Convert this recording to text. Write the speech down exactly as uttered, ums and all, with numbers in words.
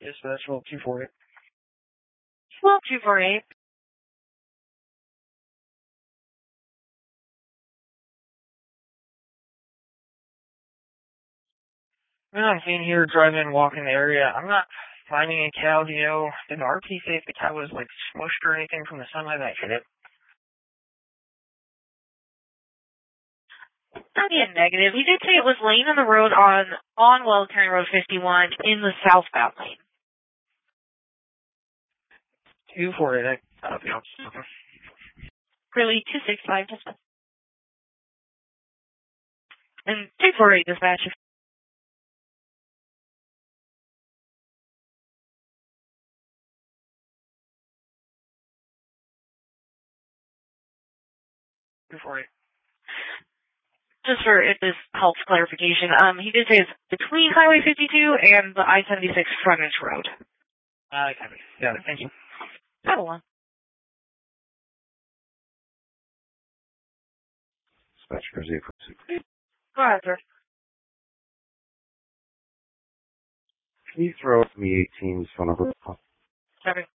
Dispatch, well, two forty. Well, two forty-eight. I'm seeing here driving, walking the area. I'm not finding a cow. Do you know, did the R P say if the cow was like smushed or anything from the sunlight that hit it? That'd be a negative. He did say it was laying on the road on on Wells County Road fifty-one in the southbound lane. two forty-eight. Uh, yeah. Really, two sixty-five dispatch. And two forty-eight dispatch. two forty-eight. Just for if this helps clarification, um, he did say it's between Highway fifty-two and the I seventy-six frontage road. Uh, copy. Got it. Thank you. Got one. Dispatcher zero. Go ahead, sir. Can you throw me eighteen's phone number? Sorry.